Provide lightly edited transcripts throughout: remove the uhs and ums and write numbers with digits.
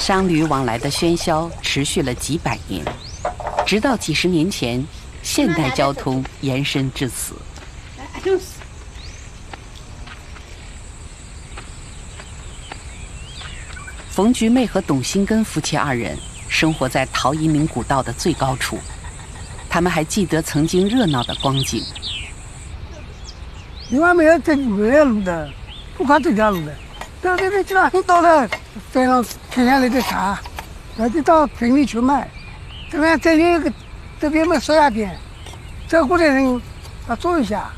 商旅往来的喧嚣持续了几百年，直到几十年前，现代交通延伸至此。冯菊妹和董新根夫妻二人生活在陶夷岭古道的最高处，他们还记得曾经热闹的光景。 另外没有这没有路的，不看这条路的，到这边去了，到了非常停下来的茶，然后就到城里去卖。这边这里有个，这边没收下店，走过的人要坐一下。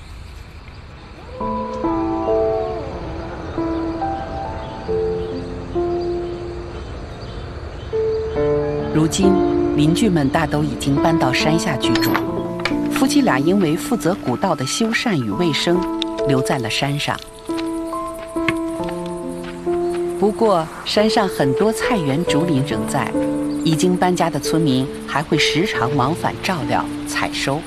如今，邻居们大都已经搬到山下居住，夫妻俩因为负责古道的修缮与卫生，留在了山上。不过，山上很多菜园竹林仍在，已经搬家的村民还会时常往返照料、采收。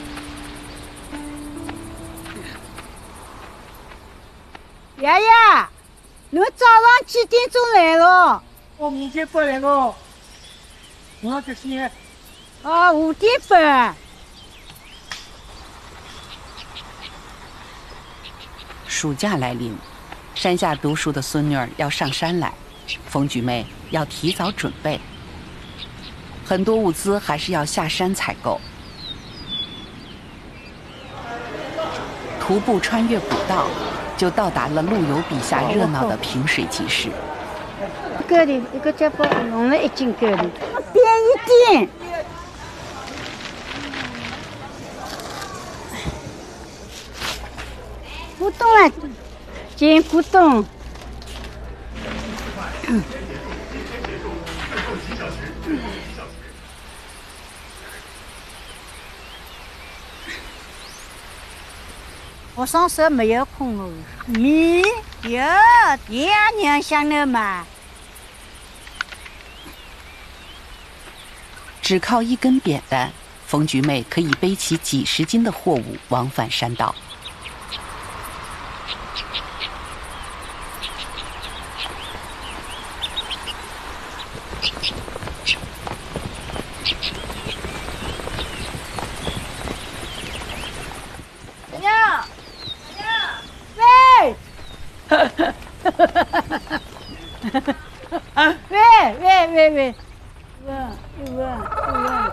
爷爷，侬早上几点钟来了？ 我明天过来了。我这些哦，5点半。 暑假来临，山下读书的孙女儿要上山来，冯菊妹要提早准备，很多物资还是要下山采购。徒步穿越古道，就到达了陆游笔下热闹的萍水集市。 够的，一个脚包弄了1斤够的，便宜点。古董啊，捡古董。我上手没有空了。你有爹娘想的嘛？ 只靠一根扁担，冯菊妹可以背起几十斤的货物往返山道。 喂，